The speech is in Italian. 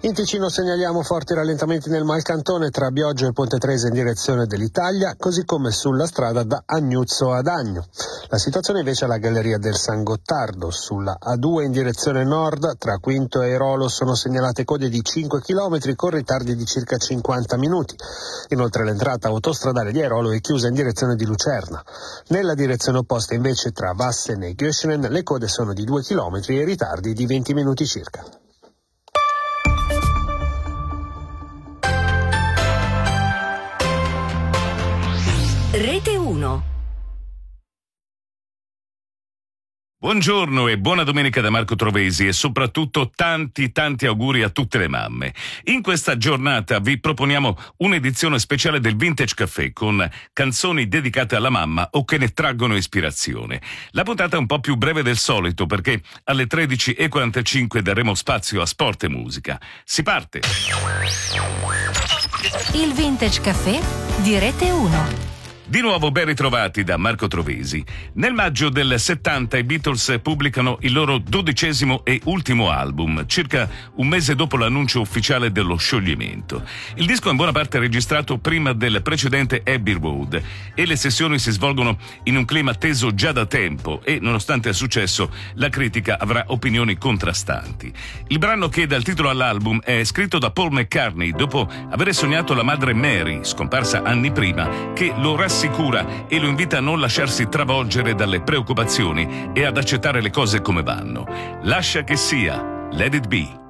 In Ticino segnaliamo forti rallentamenti nel Malcantone tra Bioggio e Ponte Tresa in direzione dell'Italia, così come sulla strada da Agnuzzo ad Agno. La situazione invece alla Galleria del San Gottardo. Sulla A2 in direzione nord tra Quinto e Airolo sono segnalate code di 5 km con ritardi di circa 50 minuti. Inoltre l'entrata autostradale di Airolo è chiusa in direzione di Lucerna. Nella direzione opposta invece tra Vassen e Göschenen le code sono di 2 km e ritardi di 20 minuti circa. Rete 1. Buongiorno e buona domenica da Marco Trovesi e soprattutto tanti auguri a tutte le mamme. In questa giornata vi proponiamo un'edizione speciale del Vintage Café con canzoni dedicate alla mamma o che ne traggono ispirazione. La puntata è un po' più breve del solito perché alle 13:45 daremo spazio a sport e musica. Si parte! Il Vintage Café di Rete 1. Di nuovo ben ritrovati da Marco Trovesi. Nel maggio del 70 i Beatles pubblicano il loro 12° e ultimo album, circa un mese dopo l'annuncio ufficiale dello scioglimento. Il disco è in buona parte registrato prima del precedente Abbey Road e le sessioni si svolgono in un clima teso già da tempo e, nonostante il successo, la critica avrà opinioni contrastanti. Il brano che dà il titolo all'album è scritto da Paul McCartney dopo aver sognato la madre Mary, scomparsa anni prima, che lo rassicura e lo invita a non lasciarsi travolgere dalle preoccupazioni e ad accettare le cose come vanno. Lascia che sia. Let it be.